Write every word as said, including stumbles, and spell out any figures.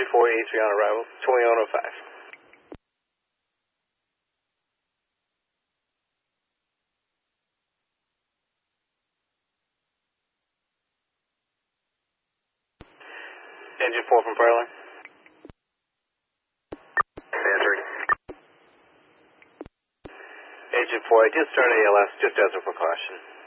four eighty-three on arrival, twenty-one oh five. Engine four from Fairline. Answering. Engine four, I did start A L S just as a precaution.